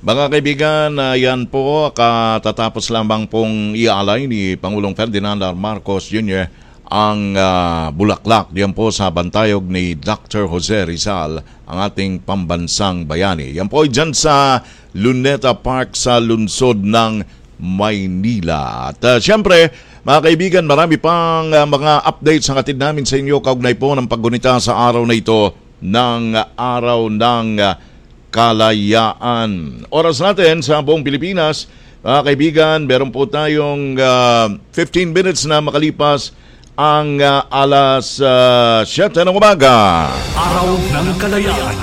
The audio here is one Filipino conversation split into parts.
Mga kaibigan, yan po katatapos lamang pong ialay ni Pangulong Ferdinand R. Marcos Jr. ang bulaklak diyan po sa bantayog ni Dr. Jose Rizal, ang ating pambansang bayani. Yan po ay dyan sa Luneta Park sa lungsod ng Maynila. At siyempre, mga kaibigan, marami pang mga updates ang atid namin sa inyo kaugnay po ng paggunita sa araw na ito ng araw ng kalayaan. Oras natin sa buong Pilipinas, mga kaibigan, meron po tayong 15 minutes na makalipas ang alas 7 ng umaga. Araw ng Kalayaan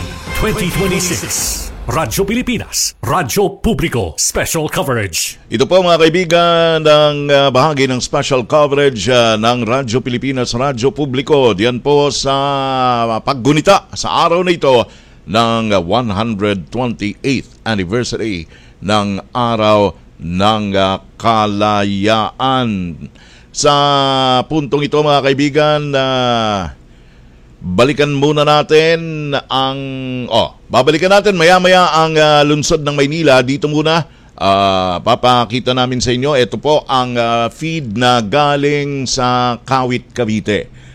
2026. Radyo Pilipinas, Radyo Publiko, Special Coverage. Ito po mga kaibigan ang bahagi ng special coverage ng Radyo Pilipinas, Radyo Publiko. Diyan po sa paggunita sa araw na ito ng 128th anniversary ng Araw ng Kalayaan. Sa puntong ito mga kaibigan, balikan muna natin ang babalikan natin maya-maya ang lungsod ng Maynila. Dito muna papakita namin sa inyo, ito po ang feed na galing sa Kawit, Cavite.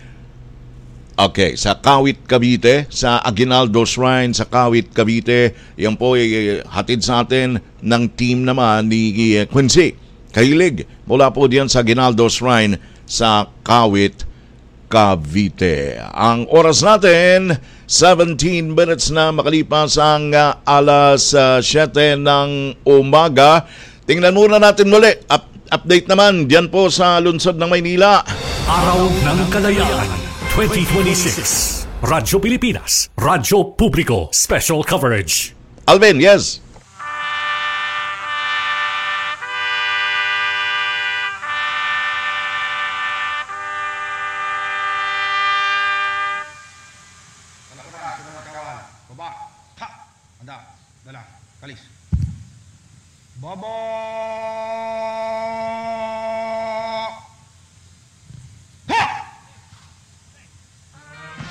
Okay, sa Kawit, Cavite, sa Aguinaldo Shrine sa Kawit, Cavite. Yan po ay hatid sa atin ng team naman ni Quincy Kahilig mula po diyan sa Aguinaldo Shrine sa Kawit, Cavite. Ang oras natin, 17 minutes na makalipas ang alas 7 ng umaga. Tingnan muna natin muli. Update naman diyan po sa lungsod ng Maynila. Araw ng Kalayaan 2026. Radyo Pilipinas, Radyo Publiko, Special Coverage. Alvin, yes. Baba, ta, anda, dala, kalis. Baba.